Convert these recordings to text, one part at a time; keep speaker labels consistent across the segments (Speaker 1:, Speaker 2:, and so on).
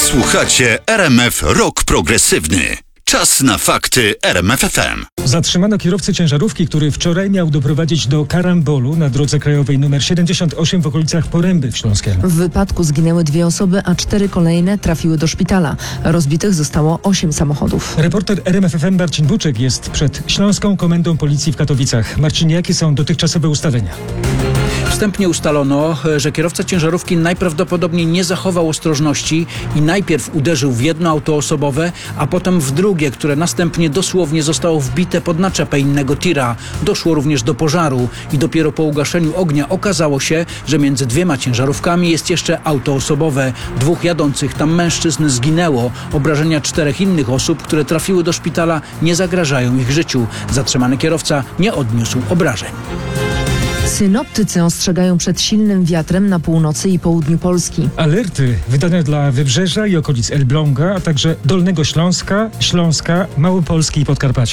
Speaker 1: Słuchacie RMF Rock Progresywny. Czas na fakty RMF FM.
Speaker 2: Zatrzymano kierowcę ciężarówki, który wczoraj miał doprowadzić do karambolu na drodze krajowej nr 78 w okolicach Poręby w Śląskiem.
Speaker 3: W wypadku zginęły 2 osoby, a 4 kolejne trafiły do szpitala. Rozbitych zostało 8 samochodów.
Speaker 2: Reporter RMF FM Marcin Buczek jest przed Śląską Komendą Policji w Katowicach. Marcin, jakie są dotychczasowe ustalenia?
Speaker 4: Wstępnie ustalono, że kierowca ciężarówki najprawdopodobniej nie zachował ostrożności i najpierw uderzył w jedno auto osobowe, a potem w drugie, które następnie dosłownie zostało wbite pod naczepę innego tira. Doszło również do pożaru i dopiero po ugaszeniu ognia okazało się, że między 2 ciężarówkami jest jeszcze auto osobowe. 2 jadących tam mężczyzn zginęło. Obrażenia 4 innych osób, które trafiły do szpitala, nie zagrażają ich życiu. Zatrzymany kierowca nie odniósł obrażeń.
Speaker 3: Synoptycy ostrzegają przed silnym wiatrem na północy i południu Polski.
Speaker 2: Alerty wydane dla Wybrzeża i okolic Elbląga, a także Dolnego Śląska, Małopolski i Podkarpacia.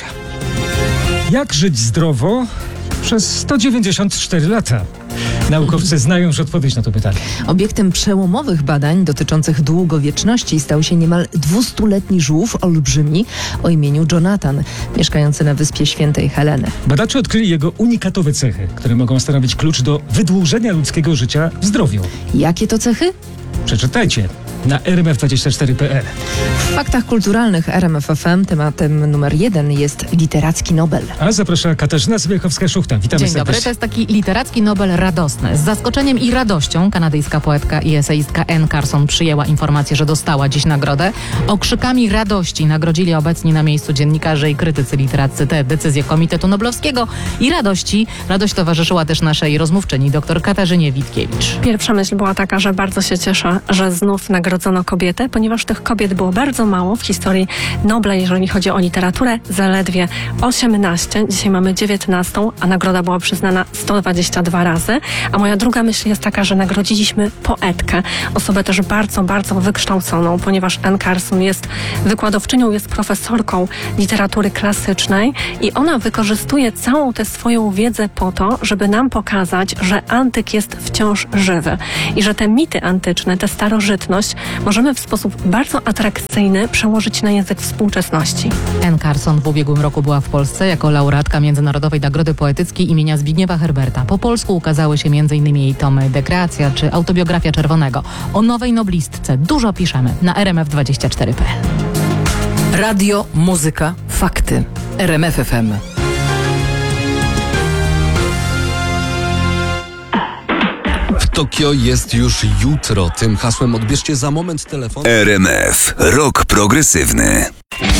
Speaker 2: Jak żyć zdrowo przez 194 lata? Naukowcy znają już odpowiedź na to pytanie.
Speaker 3: Obiektem przełomowych badań dotyczących długowieczności stał się niemal 200-letni żółw olbrzymi o imieniu Jonathan, mieszkający na wyspie Świętej Heleny.
Speaker 2: Badacze odkryli jego unikatowe cechy, które mogą stanowić klucz do wydłużenia ludzkiego życia w zdrowiu.
Speaker 3: Jakie to cechy?
Speaker 2: Przeczytajcie na rmf24.pl.
Speaker 3: W faktach kulturalnych RMF FM tematem numer 1 jest Literacki Nobel.
Speaker 2: A zaprasza Katarzyna Zwiechowska-Szuchta. Witamy
Speaker 5: Dzień dobry,
Speaker 2: serdecznie.
Speaker 5: to jest taki literacki Nobel radosny. Z zaskoczeniem i radością kanadyjska poetka i eseistka Anne Carson przyjęła informację, że dostała dziś nagrodę. Okrzykami radości nagrodzili obecni na miejscu dziennikarze i krytycy literaccy tę decyzję Komitetu Noblowskiego i radość towarzyszyła też naszej rozmówczyni, dr Katarzynie Witkiewicz.
Speaker 6: Pierwsza myśl była taka, że bardzo się cieszę, że znów nagrodzono kobietę, ponieważ tych kobiet było bardzo mało w historii Nobla, jeżeli chodzi o literaturę, zaledwie 18. Dzisiaj mamy 19, a nagroda była przyznana 122 razy. A moja druga myśl jest taka, że nagrodziliśmy poetkę, osobę też bardzo, bardzo wykształconą, ponieważ Anne Carson jest wykładowczynią, jest profesorką literatury klasycznej i ona wykorzystuje całą tę swoją wiedzę po to, żeby nam pokazać, że antyk jest wciąż żywy i że te mity antyczne, tę starożytność możemy w sposób bardzo atrakcyjny przełożyć na język współczesności.
Speaker 5: Anne Carson w ubiegłym roku była w Polsce jako laureatka Międzynarodowej Nagrody Poetyckiej imienia Zbigniewa Herberta. Po polsku ukazały się m.in. jej tomy Dekreacja czy Autobiografia Czerwonego. O nowej noblistce dużo piszemy na rmf24.pl.
Speaker 7: Radio, muzyka, fakty. RMF FM.
Speaker 8: W Tokio jest już jutro. Tym hasłem odbierzcie za moment telefon.
Speaker 1: RMF Rock Progresywny.